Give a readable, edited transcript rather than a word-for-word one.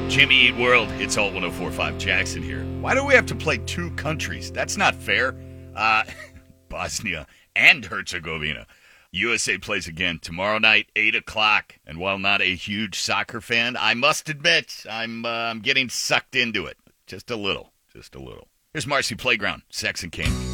Jimmy Eat World, it's all 104.5 Jackson here. Why do we have to play two countries? That's not fair. Bosnia and Herzegovina. USA plays again tomorrow night, 8 o'clock. And while not a huge soccer fan, I must admit I'm getting sucked into it. Just a little. Here's Marcy Playground, Sex and King.